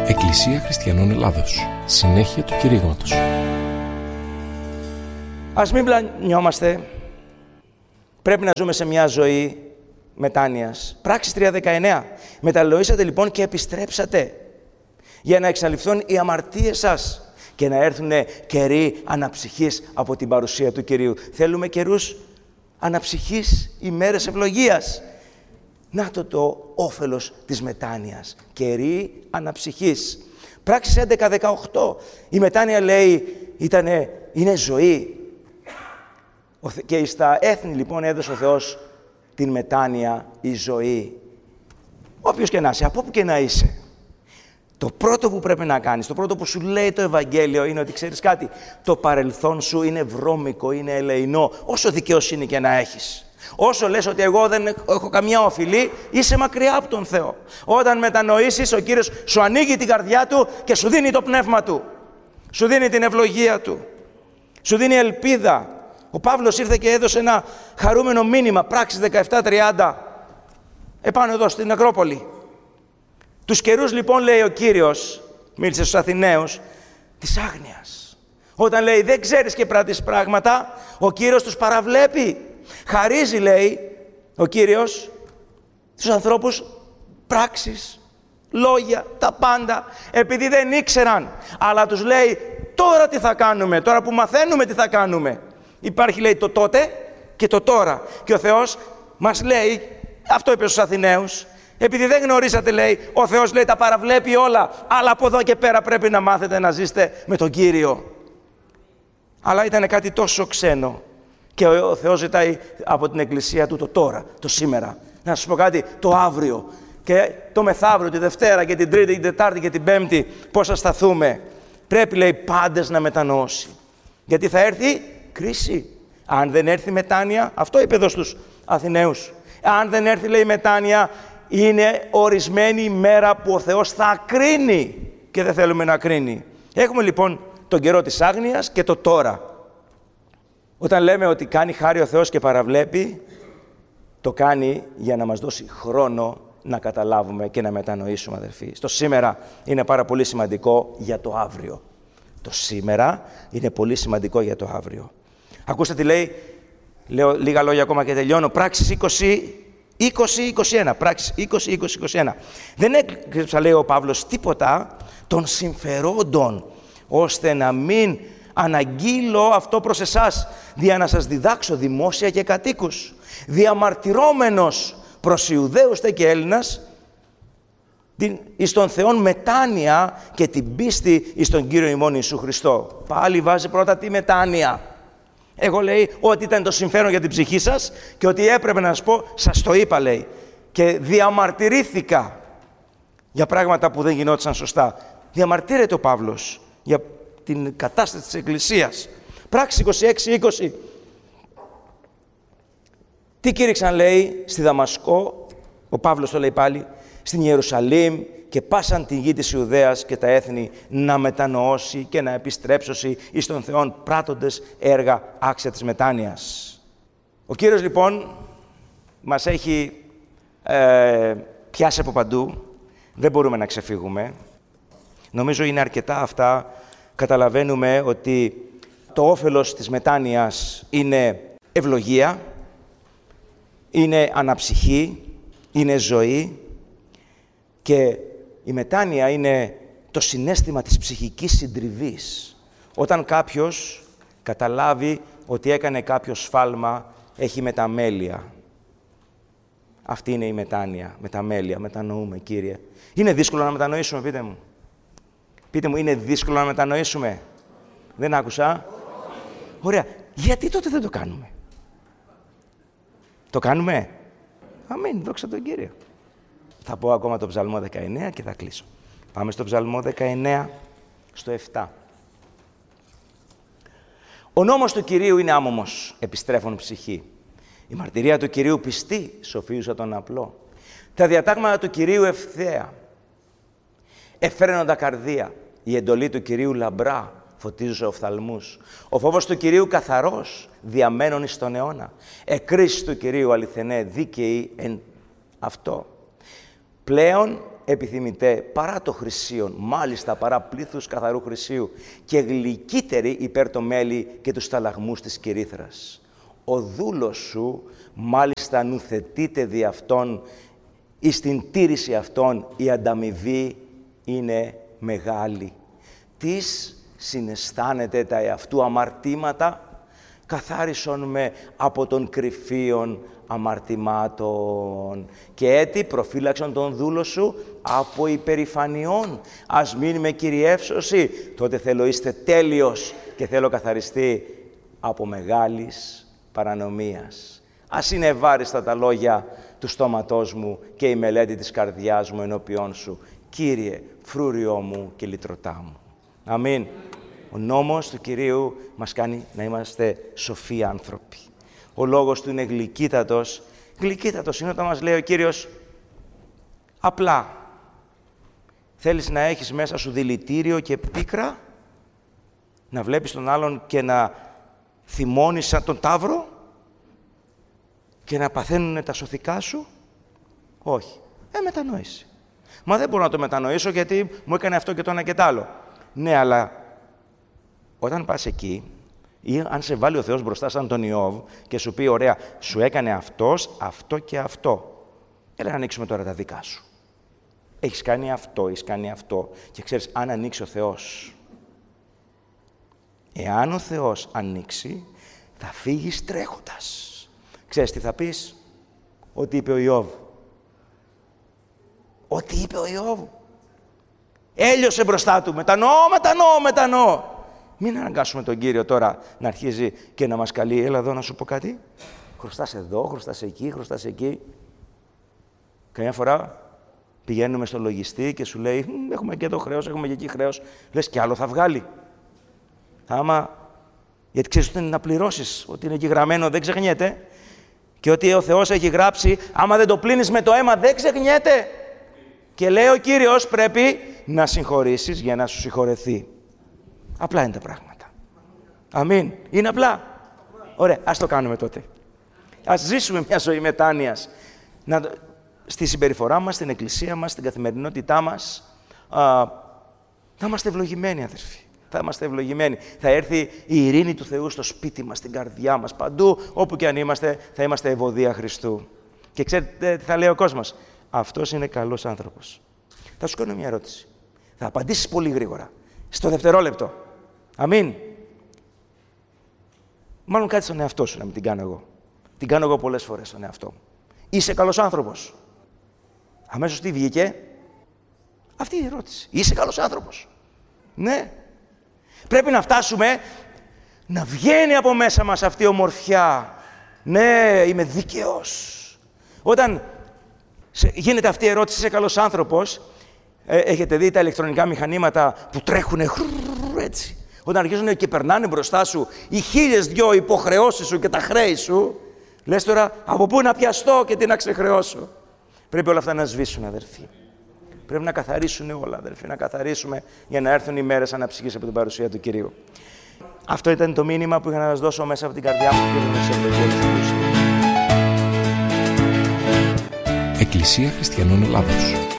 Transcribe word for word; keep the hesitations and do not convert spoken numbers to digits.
Εκκλησία Χριστιανών Ελλάδος. Συνέχεια του κηρύγματος. Ας μην πλανιόμαστε. Πρέπει να ζούμε σε μια ζωή μετάνοιας. Πράξεις τρία δεκαεννέα. Μεταλλοήσατε λοιπόν και επιστρέψατε, για να εξαλειφθούν οι αμαρτίες σας και να έρθουν καιροί αναψυχής από την παρουσία του Κυρίου. Θέλουμε καιρούς αναψυχής, ημέρες ευλογίας. Να το το όφελος της μετάνοιας. Καιροί αναψυχής. Πράξεις έντεκα δεκαοκτώ. Η μετάνοια λέει ήτανε, είναι ζωή. Και στα έθνη λοιπόν έδωσε ο Θεός την μετάνοια, η ζωή. Όποιος και να είσαι, από όπου και να είσαι. Το πρώτο που πρέπει να κάνεις, το πρώτο που σου λέει το Ευαγγέλιο είναι ότι ξέρεις κάτι, το παρελθόν σου είναι βρώμικο, είναι ελεεινό, όσο δικαιοσύνη και να έχεις. Όσο λες ότι εγώ δεν έχω καμιά οφειλή, είσαι μακριά από τον Θεό. Όταν μετανοήσεις, ο Κύριος σου ανοίγει την καρδιά Του και σου δίνει το πνεύμα Του. Σου δίνει την ευλογία Του. Σου δίνει ελπίδα. Ο Παύλος ήρθε και έδωσε ένα χαρούμενο μήνυμα, πράξεις δεκαεπτά τριάντα, επάνω εδώ στην Ακρόπολη. Τους καιρούς λοιπόν, λέει ο Κύριος, μίλησε στους Αθηναίους, της άγνοιας. Όταν λέει δεν ξέρεις και πράττεις πράγματα, ο Κύριος τους παραβλέπει. Χαρίζει, λέει ο Κύριος, στους ανθρώπους πράξεις, λόγια, τα πάντα, επειδή δεν ήξεραν. Αλλά τους λέει τώρα τι θα κάνουμε, τώρα που μαθαίνουμε τι θα κάνουμε. Υπάρχει, λέει, το τότε και το τώρα. Και ο Θεός μας λέει, αυτό είπε στους Αθηναίους, επειδή δεν γνωρίσατε, λέει, ο Θεός, λέει, τα παραβλέπει όλα, αλλά από εδώ και πέρα πρέπει να μάθετε να ζήσετε με τον Κύριο. Αλλά ήταν κάτι τόσο ξένο. Και ο Θεός ζητάει από την Εκκλησία Του το τώρα, το σήμερα. Να σας πω κάτι, το αύριο και το μεθαύριο, τη Δευτέρα και την Τρίτη, την Τετάρτη και την Πέμπτη, πώς θα σταθούμε. Πρέπει, λέει, πάντες να μετανοώσει. Γιατί θα έρθει κρίση. Αν δεν έρθει μετάνοια, αυτό είπε εδώ στους Αθηναίους. Αν δεν έρθει, λέει, μετάνοια, είναι ορισμένη η μέρα που ο Θεός θα κρίνει και δεν θέλουμε να κρίνει. Έχουμε λοιπόν τον καιρό της άγνοιας και το τώρα. Όταν λέμε ότι κάνει χάρη ο Θεός και παραβλέπει, το κάνει για να μας δώσει χρόνο να καταλάβουμε και να μετανοήσουμε, αδερφοί. Το σήμερα είναι πάρα πολύ σημαντικό για το αύριο. Το σήμερα είναι πολύ σημαντικό για το αύριο. Ακούστε τι λέει, λέω λίγα λόγια ακόμα και τελειώνω. Πράξεις είκοσι, είκοσι, είκοσι ένα. Πράξεις είκοσι, είκοσι, είκοσι ένα. Δεν έκρυψα, λέει ο Παύλος, τίποτα των συμφερόντων, ώστε να μην αναγγείλω αυτό προς εσάς, δια να σας διδάξω δημόσια και κατοίκους, διαμαρτυρόμενος προς Ιουδαίους τε και Έλληνας, την, εις τον Θεόν μετάνοια και την πίστη εις τον Κύριο ημών Ιησού Χριστό. Πάλι βάζει πρώτα τη μετάνοια. Εγώ, λέει, ότι ήταν το συμφέρον για την ψυχή σας και ότι έπρεπε να σας πω, σας το είπα, λέει, και διαμαρτυρήθηκα για πράγματα που δεν γινόντουσαν σωστά. Διαμαρτύρεται ο Παύλος για την κατάσταση της Εκκλησίας. Πράξη είκοσι έξι είκοσι. Τι κήρυξαν, λέει, στη Δαμασκό, ο Παύλος το λέει πάλι, στην Ιερουσαλήμ και πάσαν την γη της Ιουδαίας και τα έθνη να μετανοώσει και να επιστρέψωση εις τον Θεόν πράττοντες έργα άξια της μετάνοιας. Ο Κύριος λοιπόν μας έχει ε, πιάσει από παντού, δεν μπορούμε να ξεφύγουμε. Νομίζω είναι αρκετά αυτά. Καταλαβαίνουμε ότι το όφελος της μετάνοιας είναι ευλογία, είναι αναψυχή, είναι ζωή και η μετάνοια είναι το συναίσθημα της ψυχικής συντριβής. Όταν κάποιος καταλάβει ότι έκανε κάποιο σφάλμα, έχει μεταμέλεια. Αυτή είναι η μετάνοια, μεταμέλεια, μετανοούμε, Κύριε. Είναι δύσκολο να μετανοήσουμε, πείτε μου. Πείτε μου, είναι δύσκολο να μετανοήσουμε. Δεν άκουσα. Ωραία. Γιατί τότε δεν το κάνουμε. Το κάνουμε. Αμήν. Δόξα τον Κύριο. Θα πω ακόμα το Ψαλμό δεκαεννέα και θα κλείσω. Πάμε στο Ψαλμό δεκαεννέα, στο επτά. Ο νόμος του Κυρίου είναι άμωμος, επιστρέφων ψυχή. Η μαρτυρία του Κυρίου πιστή, σοφίουσα τον απλό. Τα διατάγματα του Κυρίου ευθέα. Εφραίνοντα καρδία. Η εντολή του Κυρίου λαμπρά, φωτίζουσα οφθαλμούς. Ο φόβος του Κυρίου καθαρός, διαμένων εις τον αιώνα. Εκκρίσεις του Κυρίου αληθενέ, δίκαιοι εν αυτό. Πλέον επιθυμητέ παρά το χρυσίον, μάλιστα παρά πλήθους καθαρού χρυσίου, και γλυκύτερη υπέρ το μέλι και τους ταλαγμούς της κυρίθρας. Ο δούλος σου, μάλιστα νουθετείται δι' αυτόν, εις την τήρηση αυτών η ανταμοιβή είναι μεγάλη. Τις συναισθάνεται τα εαυτού αμαρτήματα, καθάρισον με από των κρυφίων αμαρτημάτων. Και έτι προφύλαξον τον δούλο σου από υπερηφανιών. Ας μην με κυριεύσωση, τότε θέλω είστε τέλειος και θέλω καθαριστεί από μεγάλης παρανομίας. Ας είναι ευάριστα τα λόγια του στόματός μου και η μελέτη της καρδιάς μου ενώπιόν σου. Κύριε, φρούριό μου και λυτρωτά μου. Αμήν. Ο νόμος του Κυρίου μας κάνει να είμαστε σοφοί άνθρωποι. Ο λόγος του είναι γλυκύτατος. Γλυκύτατος είναι όταν μας λέει ο Κύριος απλά. Θέλεις να έχεις μέσα σου δηλητήριο και πίκρα, να βλέπεις τον άλλον και να θυμώνεις σαν τον ταύρο και να παθαίνουν τα σωθικά σου. Όχι. Ε, μετανόηση. Μα δεν μπορώ να το μετανοήσω γιατί μου έκανε αυτό και το ένα και το άλλο. Ναι, αλλά όταν πας εκεί, ή αν σε βάλει ο Θεός μπροστά σαν τον Ιώβ και σου πει, ωραία, σου έκανε αυτός, αυτό και αυτό. Έλα να ανοίξουμε τώρα τα δικά σου. Έχεις κάνει αυτό, έχεις κάνει αυτό. Και ξέρεις, αν ανοίξει ο Θεός, εάν ο Θεός ανοίξει, θα φύγεις τρέχοντας. Ξέρεις τι θα πεις? Ό,τι είπε ο Ιώβ. Ό,τι είπε ο Ιώβ. Έλειωσε μπροστά του. Μετανοώ, μετανοώ, μετανοώ. Μην αναγκάσουμε τον Κύριο τώρα να αρχίζει και να μας καλεί. Έλα εδώ να σου πω κάτι. Χρωστάς εδώ, χρωστάς εκεί, χρωστάς εκεί. Καμιά φορά πηγαίνουμε στο λογιστή και σου λέει έχουμε και εδώ χρέος, έχουμε και εκεί χρέος. Λες κι άλλο θα βγάλει. Άμα, γιατί ξέρεις ότι είναι να πληρώσεις, ότι είναι εκεί γραμμένο, δεν ξεχνιέται. Και ότι ο Θεός έχει γράψει, άμα δεν το πλύνεις με το αίμα, δεν ξεχνιέται. Και λέει ο Κύριος, πρέπει να συγχωρήσεις για να σου συγχωρεθεί. Απλά είναι τα πράγματα. Αμήν. Είναι απλά. Ωραία, ας το κάνουμε τότε. Ας ζήσουμε μια ζωή μετάνοιας. Να, στη συμπεριφορά μας, στην εκκλησία μας, στην καθημερινότητά μας, α, θα είμαστε ευλογημένοι, αδερφοί. Θα είμαστε ευλογημένοι. Θα έρθει η ειρήνη του Θεού στο σπίτι μας, στην καρδιά μας, παντού, όπου και αν είμαστε, θα είμαστε ευωδία Χριστού. Και ξέρετε τι θα λέει ο κόσμος? Αυτός είναι καλός άνθρωπος. Θα σου κάνω μια ερώτηση. Θα απαντήσεις πολύ γρήγορα. Στο δευτερόλεπτο. Αμήν. Μάλλον κάτι στον εαυτό σου να μην την κάνω εγώ. Την κάνω εγώ πολλές φορές στον εαυτό μου. Είσαι καλός άνθρωπος? Αμέσως τι βγήκε? Αυτή η ερώτηση. Είσαι καλός άνθρωπος? Ναι. Πρέπει να φτάσουμε να βγαίνει από μέσα μας αυτή η ομορφιά. Ναι, είμαι δίκαιος. Όταν γίνεται αυτή η ερώτηση, είσαι καλός άνθρωπος, ε, έχετε δει τα ηλεκτρονικά μηχανήματα που τρέχουν έτσι. Όταν αρχίζουν και περνάνε μπροστά σου οι χίλιες δυο υποχρεώσεις σου και τα χρέη σου, λες τώρα από πού να πιαστώ και τι να ξεχρεώσω. Πρέπει όλα αυτά να σβήσουν, αδερφοί. Πρέπει να καθαρίσουν όλα, αδερφοί, να καθαρίσουμε για να έρθουν οι μέρες αναψυχής από την παρουσία του Κυρίου. Αυτό ήταν το μήνυμα που είχα να σας δώσω μέσα από την καρδιά μου και σε ευλογία. Εκκλησία Χριστιανών Ελλάδος.